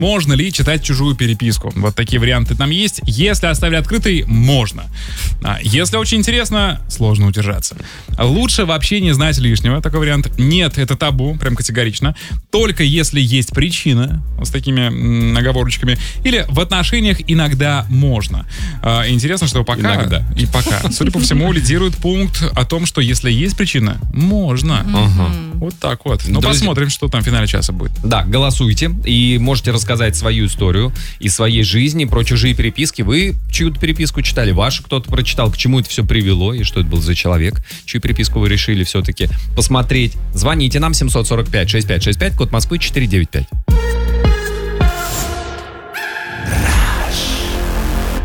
Можно ли читать чужую переписку? Вот такие варианты там есть. Если оставили открытой, можно. Если очень интересно, сложно удержаться. Лучше вообще не знать лишнего. Такой вариант. Нет, это табу, прям категорично. Только если есть причина, с такими оговорочками. Или в отношениях иногда можно. Интересно, что пока... Иногда. И пока. Судя по всему, лидирует пункт о том, что если есть причина, можно. Вот так вот. Ну, Друзья, посмотрим, что там в финале часа будет. Да, голосуйте и можете рассказать свою историю из своей жизни про чужие переписки. Вы чью-то переписку читали, вашу кто-то прочитал, к чему это все привело и что это был за человек, чью переписку вы решили все-таки посмотреть. Звоните нам 745-6565, код Москвы 495.